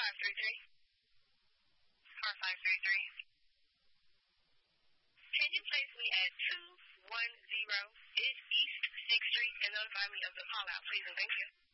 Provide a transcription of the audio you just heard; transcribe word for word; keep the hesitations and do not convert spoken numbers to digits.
five three three. Car five three three. Can you place me at two one zero East sixth Street and notify me of the call out, please, and thank you.